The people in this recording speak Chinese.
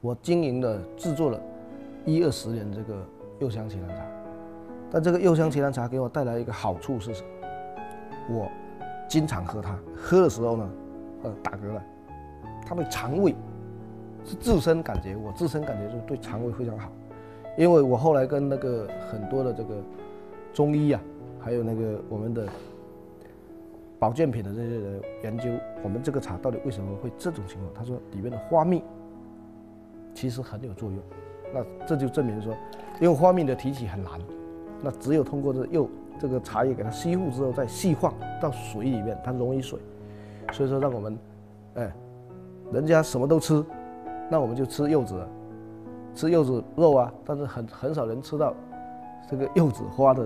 我经营了制作了20年这个柚香奇楠茶，但这个柚香奇楠茶给我带来一个好处是什么？我经常喝它，喝的时候呢，打嗝了，它对肠胃是自身感觉，我自身感觉就是对肠胃非常好，因为我后来跟那个很多的这个中医啊，还有那个我们的保健品的这些人研究，我们这个茶到底为什么会这种情况？他说里面的花蜜其实很有作用，那这就证明说，因为花蜜的提取很难，那只有通过这个茶叶给它吸附之后，再细放到水里面，它溶于水，所以说让我们，人家什么都吃，那我们就吃柚子，吃柚子肉啊，但是很少人吃到这个柚子花的